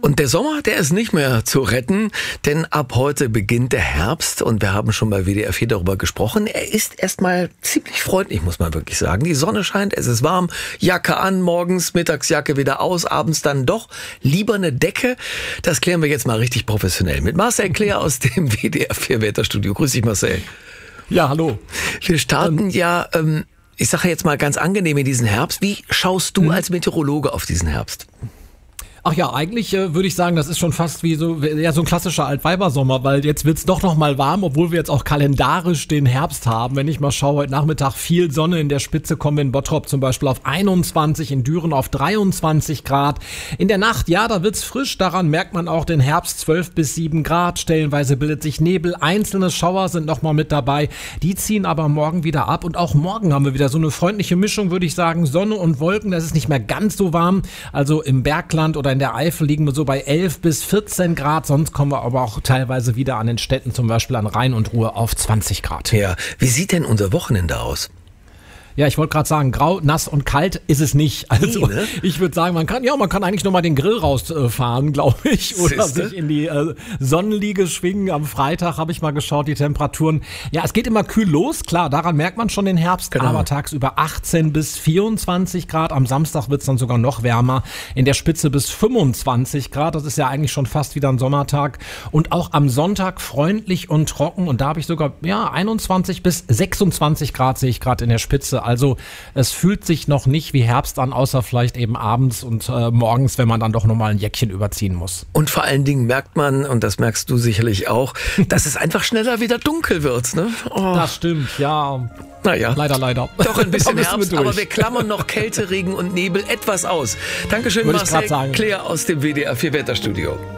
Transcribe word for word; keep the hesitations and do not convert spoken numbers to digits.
Und der Sommer, der ist nicht mehr zu retten, denn ab heute beginnt der Herbst und wir haben schon bei W D R vier darüber gesprochen. Er ist erstmal ziemlich freundlich, muss man wirklich sagen. Die Sonne scheint, es ist warm, Jacke an, morgens, Mittagsjacke wieder aus, abends dann doch lieber eine Decke. Das klären wir jetzt mal richtig professionell mit Marcel Kleer aus dem W D R vier Wetterstudio. Grüß dich, Marcel. Ja, hallo. Wir starten ähm, ja, ähm, ich sage jetzt mal ganz angenehm in diesen Herbst. Wie schaust du als Meteorologe auf diesen Herbst? Ach ja, eigentlich äh, würde ich sagen, das ist schon fast wie so, ja, so ein klassischer Altweibersommer, weil jetzt wird's doch noch mal warm, obwohl wir jetzt auch kalendarisch den Herbst haben. Wenn ich mal schaue, heute Nachmittag viel Sonne, in der Spitze kommen wir in Bottrop zum Beispiel auf einundzwanzig, in Düren auf dreiundzwanzig Grad. In der Nacht, ja, da wird's frisch, daran merkt man auch den Herbst, zwölf bis sieben Grad, stellenweise bildet sich Nebel, einzelne Schauer sind noch mal mit dabei, die ziehen aber morgen wieder ab und auch morgen haben wir wieder so eine freundliche Mischung, würde ich sagen, Sonne und Wolken, das ist nicht mehr ganz so warm, also im Bergland oder in der Eifel liegen wir so bei elf bis vierzehn Grad, sonst kommen wir aber auch teilweise wieder an den Städten, zum Beispiel an Rhein und Ruhr, auf zwanzig Grad. Ja, wie sieht denn unser Wochenende aus? Ja, ich wollte gerade sagen, grau, nass und kalt ist es nicht. Also nee, ne? Ich würde sagen, man kann ja, man kann eigentlich nur mal den Grill rausfahren, glaube ich, oder Siehste? sich in die äh, Sonnenliege schwingen. Am Freitag habe ich mal geschaut, die Temperaturen. Ja, es geht immer kühl los, klar, daran merkt man schon den Herbst, genau. Aber tagsüber achtzehn bis vierundzwanzig Grad. Am Samstag wird es dann sogar noch wärmer, in der Spitze bis fünfundzwanzig Grad. Das ist ja eigentlich schon fast wieder ein Sommertag. Und auch am Sonntag freundlich und trocken. Und da habe ich sogar ja einundzwanzig bis sechsundzwanzig Grad sehe ich gerade in der Spitze. Also es fühlt sich noch nicht wie Herbst an, außer vielleicht eben abends und äh, morgens, wenn man dann doch nochmal ein Jäckchen überziehen muss. Und vor allen Dingen merkt man, und das merkst du sicherlich auch, dass es einfach schneller wieder dunkel wird. Ne? Oh. Das stimmt, ja. Naja. Leider, leider. Doch ein bisschen Herbst, wir aber wir klammern noch Kälte, Regen und Nebel etwas aus. Dankeschön, Würde Marcel Kleer aus dem W D R vier Wetterstudio.